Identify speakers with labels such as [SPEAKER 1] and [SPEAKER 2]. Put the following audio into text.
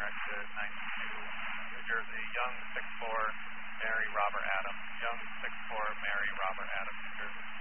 [SPEAKER 1] exit 92, New Jersey, Young 6-4, Mary Robert Adams, Young 6-4, Mary Robert Adams, New Jersey.